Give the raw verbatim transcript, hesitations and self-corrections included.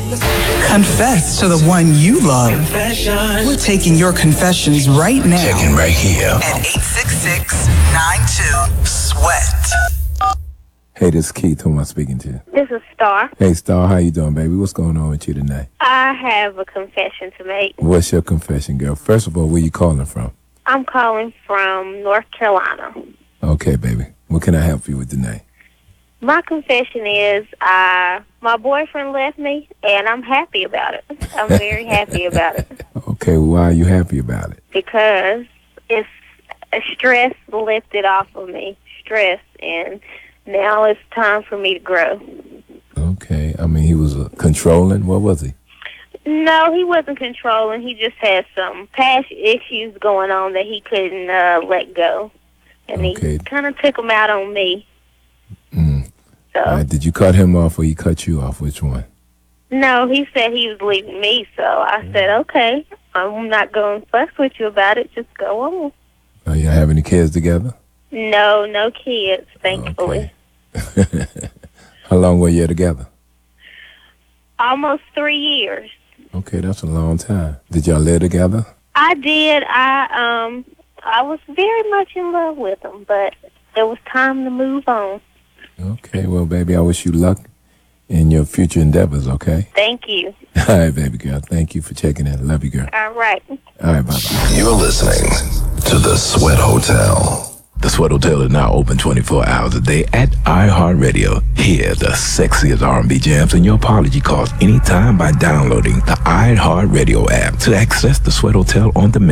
Confess to the one you love. Confession. We're taking your confessions right now. Checking right here. At eight six six, nine two, sweat. Hey, this is Keith. Who am I speaking to? This is Star. Hey, Star. How you doing, baby? What's going on with you tonight? I have a confession to make. What's your confession, girl? First of all, where you calling from? I'm calling from North Carolina. Okay, baby. What can I help you with tonight? My confession is uh, my boyfriend left me, and I'm happy about it. I'm very happy about it. Okay, why are you happy about it? Because it's a stress lifted off of me. Stress, and now it's time for me to grow. Okay. I mean, he was uh, controlling. What was he? No, he wasn't controlling. He just had some past issues going on that he couldn't uh, let go. And okay. he kind of took them out on me. Mm. So, uh, did you cut him off or he cut you off? Which one? no, he said he was leaving me, so I mm. said, okay, I'm not going to fuss with you about it. Just go on. Are you have any kids together? No, no kids, thankfully. Okay. How long were you together? Almost three years. Okay, that's a long time. Did y'all live together? I did. I um, I was very much in love with him, but it was time to move on. Okay, well, baby, I wish you luck in your future endeavors, okay? Thank you. All right, baby girl. Thank you for checking in. Love you, girl. All right. All right, bye-bye. You're listening to The Sweat Hotel. The Sweat Hotel is now open twenty-four hours a day at iHeartRadio. Hear the sexiest R and B jams and your apology calls anytime by downloading the iHeartRadio app to access The Sweat Hotel on demand.